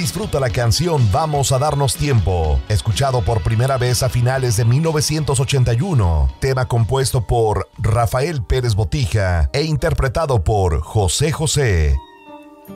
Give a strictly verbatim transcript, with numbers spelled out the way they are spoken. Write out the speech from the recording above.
Disfruta la canción Vamos a darnos tiempo, escuchado por primera vez a finales de mil novecientos ochenta y uno, tema compuesto por Rafael Pérez Botija e interpretado por José José.